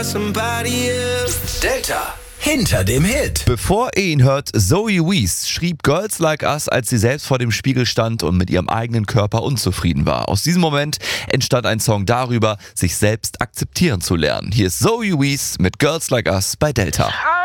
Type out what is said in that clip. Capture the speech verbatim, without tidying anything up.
Delta hinter dem Hit. Bevor ihr ihn hört, Zoe Wees schrieb Girls Like Us, als sie selbst vor dem Spiegel stand und mit ihrem eigenen Körper unzufrieden war. Aus diesem Moment entstand ein Song darüber, sich selbst akzeptieren zu lernen. Hier ist Zoe Wees mit Girls Like Us bei Delta.